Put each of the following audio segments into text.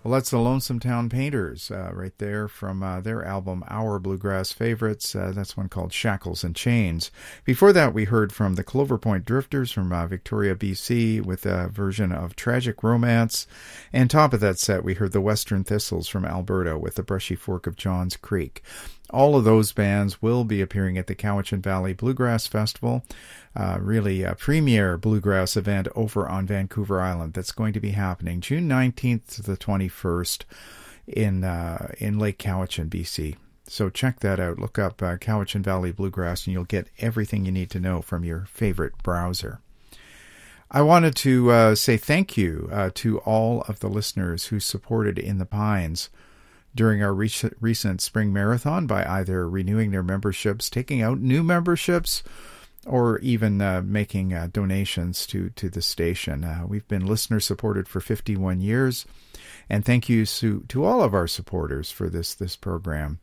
Well, that's the Lonesome Town Painters right there from their album Our Bluegrass Favorites. That's one called Shackles and Chains. Before that, we heard from the Clover Point Drifters from Victoria, BC with a version of Tragic Romance. And top of that set, we heard the Western Thistles from Alberta with the Brushy Fork of Johns Creek. All of those bands will be appearing at the Cowichan Valley Bluegrass Festival, really a premier bluegrass event over on Vancouver Island that's going to be happening June 19th to the 21st in Lake Cowichan, BC. So check that out. Look up Cowichan Valley Bluegrass and you'll get everything you need to know from your favorite browser. I wanted to say thank you to all of the listeners who supported In the Pines during our recent spring marathon by either renewing their memberships, taking out new memberships, or even making donations to the station. We've been listener-supported for 51 years, and thank you to all of our supporters for this program.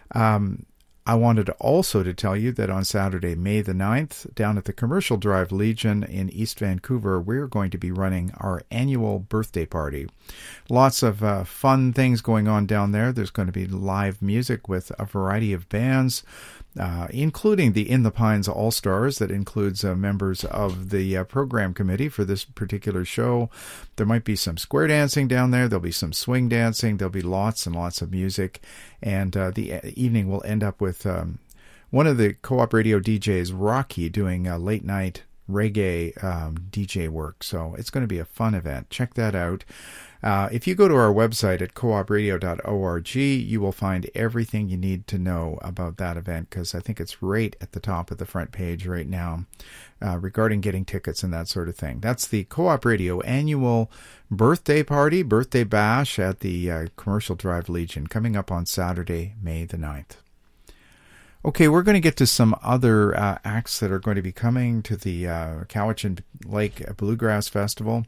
I wanted also to tell you that on Saturday, May the 9th, down at the Commercial Drive Legion in East Vancouver, we're going to be running our annual birthday party. Lots of fun things going on down there. There's going to be live music with a variety of bands, including the In the Pines All-Stars, that includes members of the program committee for this particular show. There might be some square dancing down there. There'll be some swing dancing. There'll be lots and lots of music. And the evening will end up with one of the Co-op Radio DJs, Rocky, doing late night reggae DJ work. So it's going to be a fun event. Check that out. If you go to our website at coopradio.org, you will find everything you need to know about that event, because I think it's right at the top of the front page right now regarding getting tickets and that sort of thing. That's the Co-op Radio annual birthday party, birthday bash at the Commercial Drive Legion, coming up on Saturday, May the 9th. Okay, we're going to get to some other acts that are going to be coming to the Cowichan Lake Bluegrass Festival.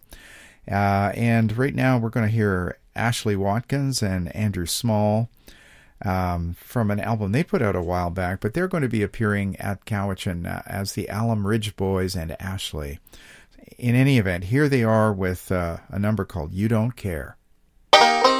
And right now we're going to hear Ashley Watkins and Andrew Small from an album they put out a while back, but they're going to be appearing at Cowichan as the Alum Ridge Boys and Ashley. In any event, here they are with a number called You Don't Care.